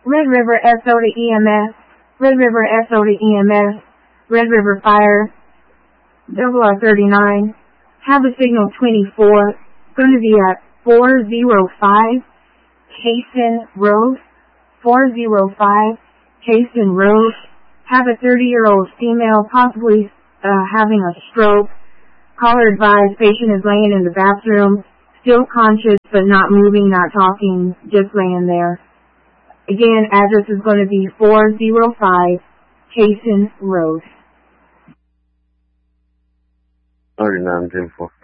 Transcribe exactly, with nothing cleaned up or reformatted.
Red River S O to E M S, Red River S O to E M S, Red River Fire, double R thirty-nine, have a signal twenty-four, going to be at four oh five Cason Road, four oh five Cason Road, have a thirty-year-old female possibly uh, having a stroke. Caller advised patient is laying in the bathroom, still conscious but not moving, not talking, just laying there. Again, address is going to be four oh five Cason Road. thirty-nine ten four.